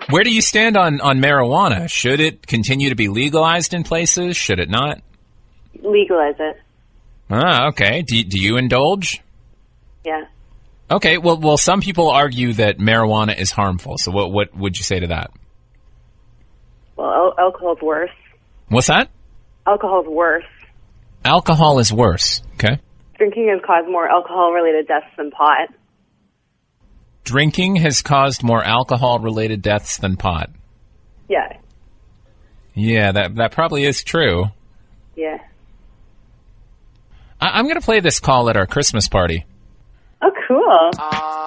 Where do you stand on marijuana? Should it continue to be legalized in places? Should it not? Legalize it. Okay. Do you indulge? Yeah. Okay. Well, some people argue that marijuana is harmful. So what would you say to that? Well, alcohol's worse. What's that? Alcohol's worse. Alcohol is worse. Okay. Drinking has caused more alcohol-related deaths than pot. Drinking has caused more alcohol-related deaths than pot. Yeah. Yeah, that probably is true. Yeah. I'm going to play this call at our Christmas party. Oh, cool.